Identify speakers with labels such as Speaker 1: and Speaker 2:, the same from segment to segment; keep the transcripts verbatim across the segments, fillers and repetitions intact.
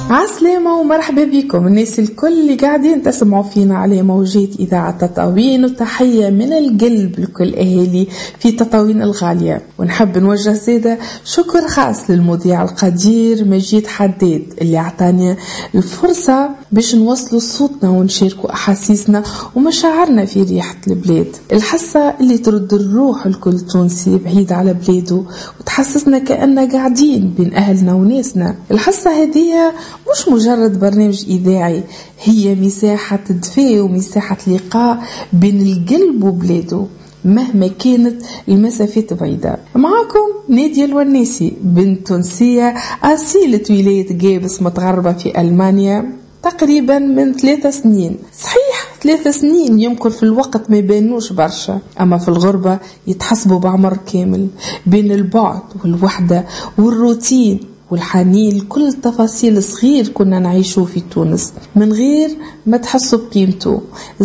Speaker 1: عسلامة ومرحبا بكم الناس الكل اللي قاعدين تسمعوا فينا على موجات إذاعة تطاوين، وتحية من القلب لكل أهالي في تطاوين الغالية. ونحب نوجه زيادة شكر خاص للمذيع القدير مجيد حداد اللي عطاني الفرصة باش نوصلوا صوتنا ونشاركوا أحاسيسنا ومشاعرنا في ريحة البلاد، الحصة اللي ترد الروح الكل تونسي بعيد على بلاده وتحسسنا كأننا قاعدين بين أهلنا وناسنا. الحصة هذه مش مجرد برنامج إذاعي، هي مساحة دفاع ومساحة لقاء بين القلب وبلاده مهما كانت المسافات بعيدة. معكم نادية الورنيسي، بنت تونسية أصيلة ولاية قابس متغربة في ألمانيا تقريبا من ثلاثة سنين. صحيح ثلاثة سنين يمكن في الوقت ما يبانوش برشا، أما في الغربة يتحسبوا بعمر كامل بين البعد والوحدة والروتين والحنين لكل تفاصيل صغير كنا نعيشه في تونس من غير ما تحسوا بقيمته.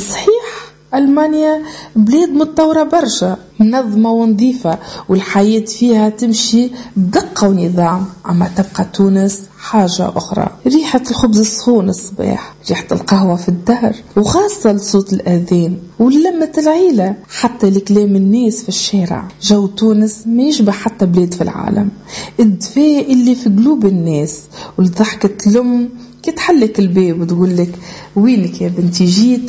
Speaker 1: صحيح ألمانيا بلاد متطورة برشا، منظمة ونظيفة، والحياة فيها تمشي بدقة ونظام، أما تبقى تونس حاجة أخرى. ريحة الخبز السخون الصباح، ريحة القهوة في الدهر، وخاصة صوت الأذان ولمة العيلة، حتى لكلام الناس في الشارع. جو تونس ما يشبه حتى بلاد في العالم. الدفاء اللي في قلوب الناس والضحكة الأم كتحلك الباب وتقولك وينك يا بنتي جيت،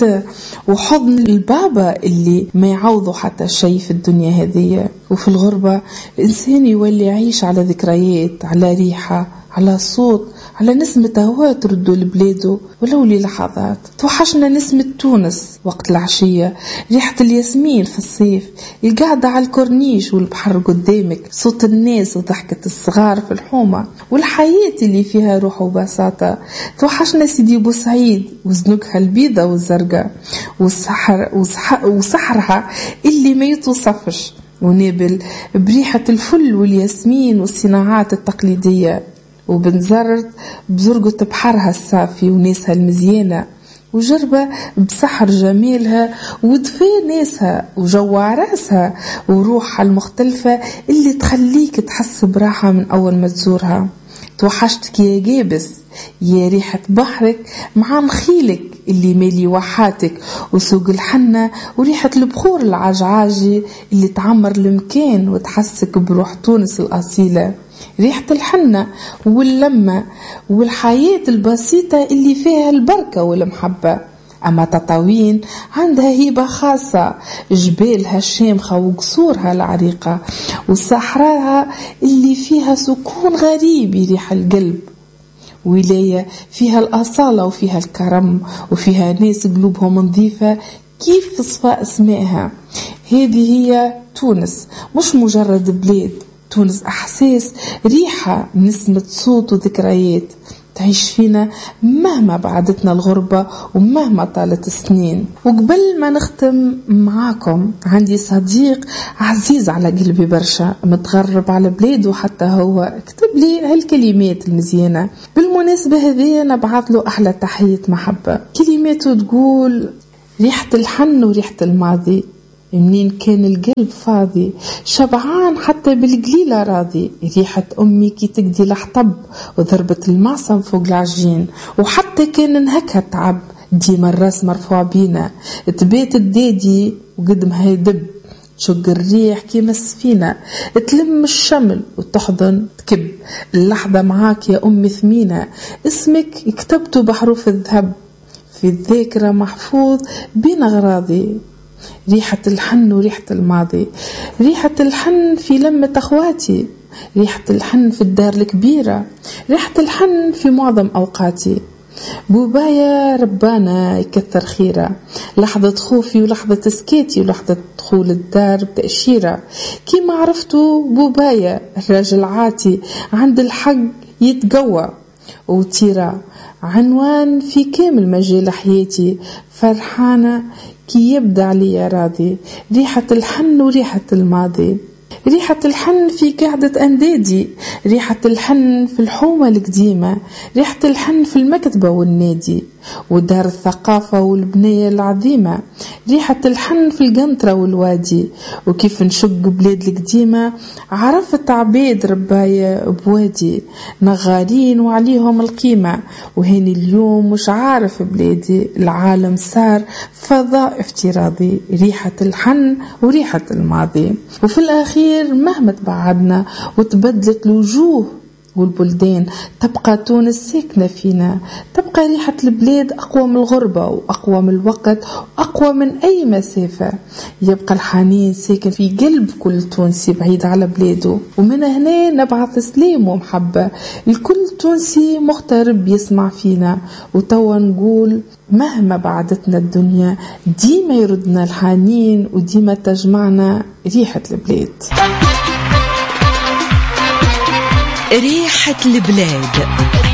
Speaker 1: وحضن البابا اللي ما يعوضوا حتى شيء في الدنيا هذه. وفي الغربة الإنسان يولي يعيش على ذكريات، على ريحة، على صوت، على نسمة هواء تردو لبلاده ولو للحظات. توحشنا نسمة تونس وقت العشية، ريحة الياسمين في الصيف، القعدة على الكورنيش والبحر قدامك، صوت الناس وضحكة الصغار في الحومة، والحياة اللي فيها روح وبساطة. توحشنا سيدي بوسعيد وزنقها البيضة والزرقاء والسحر وسح... وسحرها اللي ما يتوصفش، ونابل بريحة الفل والياسمين والصناعات التقليدية، وبنزرت بزرقة بحرها الصافي وناسها المزيانة، وجربة بسحر جميلها ودفاء ناسها وجو عراسها وروحها المختلفة اللي تخليك تحس براحة من أول ما تزورها. توحشتك يا قابس، يا ريحة بحرك مع نخيلك اللي مالي واحاتك، وسوق الحنة وريحة البخور العجعاجي اللي تعمر المكان وتحسك بروح تونس الأصيلة. ريحة الحنة واللمة والحياة البسيطة اللي فيها البركة والمحبة. أما تطاوين عندها هيبة خاصة، جبالها الشامخة وقصورها العريقة وصحراها اللي فيها سكون غريب يريح القلب. ولاية فيها الأصالة وفيها الكرم وفيها ناس قلوبهم نظيفة كيف صفاء اسمائها. هذه هي تونس، مش مجرد بلاد. تونس أحساس، ريحة، نسمة صوت وذكريات تعيش فينا مهما بعدتنا الغربة ومهما طالت السنين. وقبل ما نختم معاكم، عندي صديق عزيز على قلبي برشا متغرب على بلاده، حتى هو كتب لي هالكلمات المزيانة. بالمناسبة هذه نبعث له أحلى تحية محبة. كلماته تقول: ريحة الحن وريحة الماضي، منين كان القلب فاضي، شبعان حتى بالقليلة راضي. ريحة أمي كي تقدي الحطب وضربة المعصم فوق العجين، وحتى كان نهكها تعب ديما الراس مرفوع بينا، تبيت الدادي وقدمها يدب، تشق الريح كيما السفينة، تلم الشمل وتحضن تكب. اللحظة معاك يا أمي ثمينة، اسمك كتبته بحروف الذهب، في الذاكرة محفوظ بين أغراضي. ريحة الحن وريحة الماضي، ريحة الحن في لمة أخواتي، ريحة الحن في الدار الكبيرة، ريحة الحن في معظم أوقاتي. بوبايا ربانا يكثر خيرة، لحظة خوفي ولحظة سكيتي ولحظة دخول الدار بتأشيرة. كيما عرفتوا بوبايا الراجل عاتي عند الحق يتقوى، وتيرا عنوان في كامل مجال حياتي، فرحانة كي يبدأ علي راضي. ريحة الحن وريحة الماضي، ريحة الحن في قعدة أندادي، ريحة الحن في الحومة القديمة، ريحة الحن في المكتبة والنادي ودار الثقافة والبنية العظيمة، ريحة الحن في القنطرة والوادي. وكيف نشق بلاد القديمة عرفت عبيد رباية بوادي نغارين وعليهم القيمة، وهني اليوم مش عارف بلادي، العالم صار فضاء افتراضي، ريحة الحن وريحة الماضي. وفي الأخير مهما تبعدنا وتبدلت الوجوه والبلدان تبقى تونس ساكنة فينا، تبقى ريحة البلاد أقوى من الغربة وأقوى من الوقت وأقوى من أي مسافة. يبقى الحنين ساكن في قلب كل تونسي بعيد على بلاده. ومن هنا نبعث سلام ومحبة لكل تونسي مغترب يسمع فينا، وتوا نقول مهما بعدتنا الدنيا ديما يردنا الحنين وديما تجمعنا ريحة البلاد.
Speaker 2: ريحة البلاد.